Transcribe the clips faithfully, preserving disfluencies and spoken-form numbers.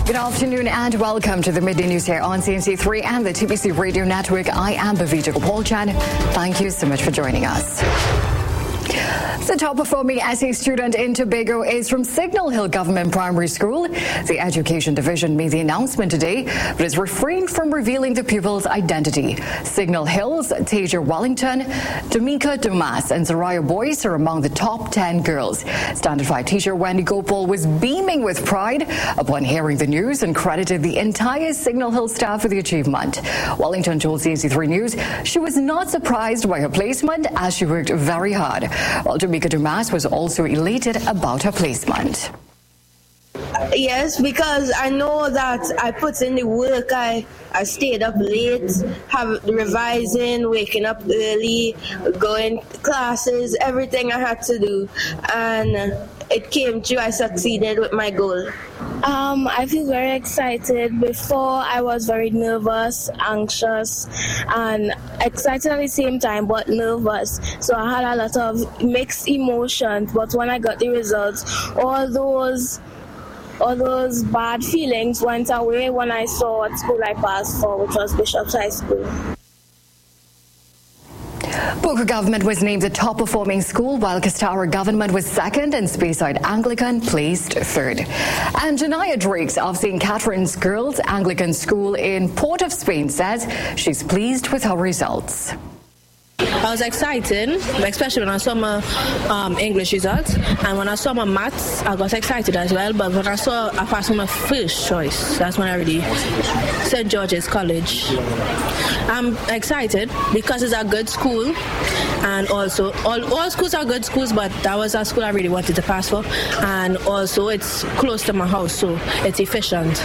Good afternoon and welcome to the Midday News here on C N C three and the T B C Radio Network. I am Bhavita Gopalchan. Thank you so much for joining us. The top-performing S A student in Tobago is from Signal Hill Government Primary School. The Education Division made the announcement today, but has refrained from revealing the pupil's identity. Signal Hill's Tasia Wellington, Jamika Dumas, and Zaraya Boyce are among the top ten girls. Standard five teacher Wendy Gopal was beaming with pride upon hearing the news and credited the entire Signal Hill staff for the achievement. Wellington told C N C three News she was not surprised by her placement as she worked very hard, while Jamika Dumas was also elated about her placement. Yes, because I know that I put in the work. I, I stayed up late, have revising, waking up early, going to classes, everything I had to do. And it came true. I succeeded with my goal. Um, I feel very excited. Before, I was very nervous, anxious, and excited at the same time, but nervous. So I had a lot of mixed emotions. But when I got the results, all those all those bad feelings went away when I saw what school I passed for, which was Bishop's High School. Booker Government was named the top-performing school, while Castara Government was second and Speyside Anglican placed third. And Janaya Drakes of Saint Catherine's Girls Anglican School in Port of Spain says she's pleased with her results. I was excited, especially when I saw my um, English results, and when I saw my maths, I got excited as well. But when I saw I passed my first choice, that's when I really Saint George's College. I'm excited because it's a good school, and also all, all schools are good schools, but that was a school I really wanted to pass for, and also it's close to my house, so it's efficient.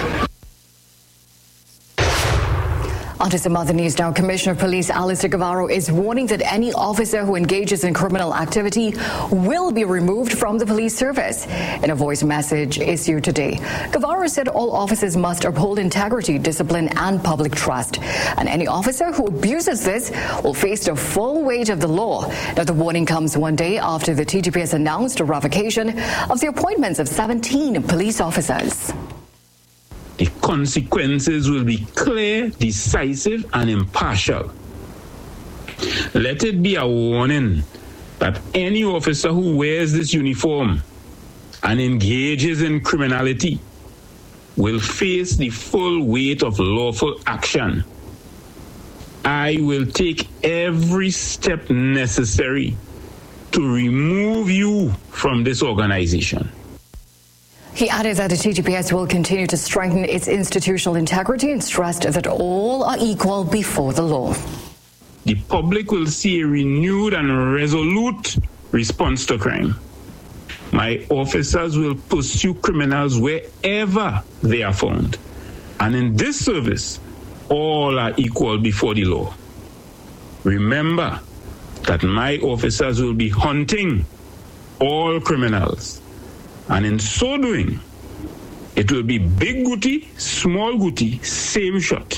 On to some other news now. Commissioner of Police Alistair Guevara is warning that any officer who engages in criminal activity will be removed from the police service. In a voice message issued today, Guevara said all officers must uphold integrity, discipline, and public trust. And any officer who abuses this will face the full weight of the law. Now, the warning comes one day after the T G P has announced a revocation of the appointments of seventeen police officers. The consequences will be clear, decisive, and impartial. Let it be a warning that any officer who wears this uniform and engages in criminality will face the full weight of lawful action. I will take every step necessary to remove you from this organization. He added that the T G P S will continue to strengthen its institutional integrity and stressed that all are equal before the law. The public will see a renewed and resolute response to crime. My officers will pursue criminals wherever they are found. And in this service, all are equal before the law. Remember that my officers will be hunting all criminals. And in so doing, it will be big gooty, small gooty, same shot.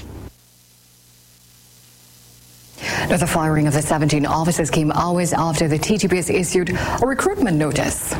Now, the firing of the seventeen officers came hours after the T G P S issued a recruitment notice.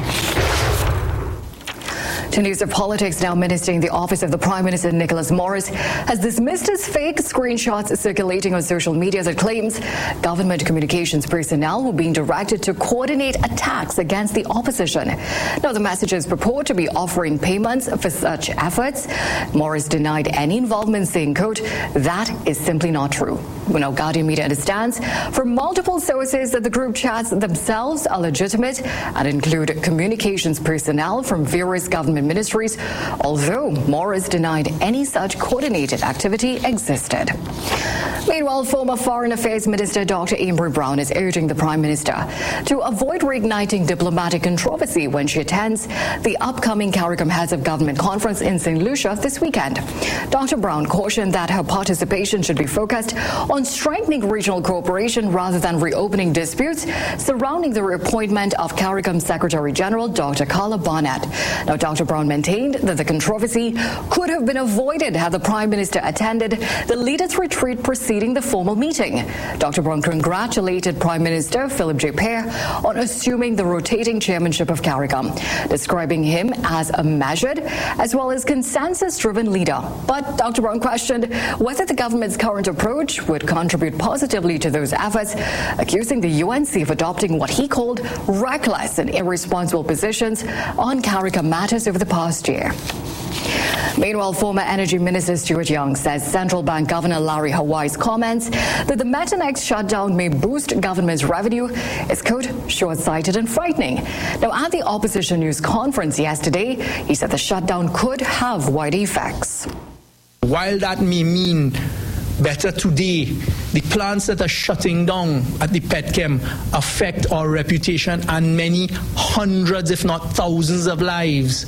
To news of politics now. Minister in the office of the Prime Minister Nicholas Morris has dismissed his fake screenshots circulating on social media that claims government communications personnel were being directed to coordinate attacks against the opposition. Now, the messages purport to be offering payments for such efforts. Morris denied any involvement, saying, quote, "That is simply not true." Well, now, Guardian Media understands from multiple sources that the group chats themselves are legitimate and include communications personnel from various government ministries, although Morris denied any such coordinated activity existed. Meanwhile, former Foreign Affairs Minister Doctor Amber Brown is urging the Prime Minister to avoid reigniting diplomatic controversy when she attends the upcoming CARICOM Heads of Government Conference in Saint Lucia this weekend. Doctor Brown cautioned that her participation should be focused on strengthening regional cooperation rather than reopening disputes surrounding the reappointment of CARICOM Secretary General Doctor Carla Barnett. Now, Doctor Brown maintained that the controversy could have been avoided had the Prime Minister attended the Leaders Retreat proceedings preceding the formal meeting. Doctor Brown congratulated Prime Minister Philip J. Pierre on assuming the rotating chairmanship of CARICOM, describing him as a measured as well as consensus-driven leader. But Doctor Brown questioned whether the government's current approach would contribute positively to those efforts, accusing the U N C of adopting what he called reckless and irresponsible positions on CARICOM matters over the past year. Meanwhile, former Energy Minister Stuart Young says Central Bank Governor Larry Hawaii's comments that the Methanex shutdown may boost government's revenue is, quote, short-sighted and frightening. Now, at the opposition news conference yesterday, he said the shutdown could have wide effects. While that may mean better today, the plants that are shutting down at the Petchem affect our reputation and many hundreds, if not thousands of lives.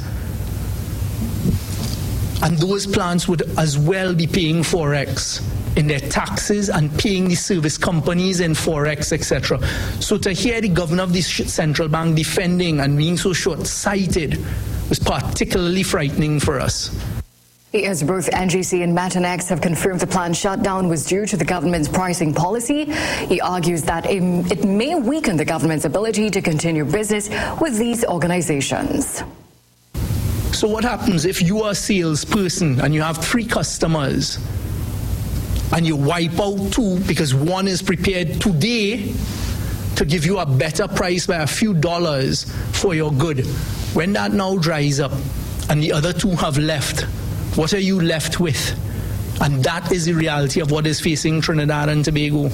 And those plants would as well be paying Forex in their taxes and paying the service companies in Forex, et cetera. So to hear the governor of the central bank defending and being so short-sighted was particularly frightening for us. As both N G C and Methanex have confirmed the planned shutdown was due to the government's pricing policy, he argues that it may weaken the government's ability to continue business with these organizations. So what happens if you are a salesperson and you have three customers and you wipe out two because one is prepared today to give you a better price by a few dollars for your good? When that now dries up and the other two have left, what are you left with? And that is the reality of what is facing Trinidad and Tobago.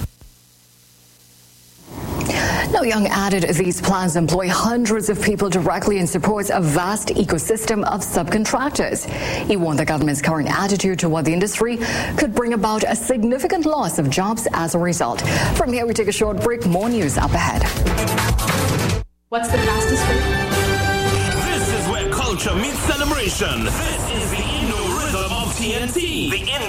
Now, Young added these plans employ hundreds of people directly and supports a vast ecosystem of subcontractors. He warned the government's current attitude toward the industry could bring about a significant loss of jobs as a result. From here, we take a short break. More news up ahead. What's the fastest food? This is where culture meets celebration. This is the Indo Rhythm of T N T. The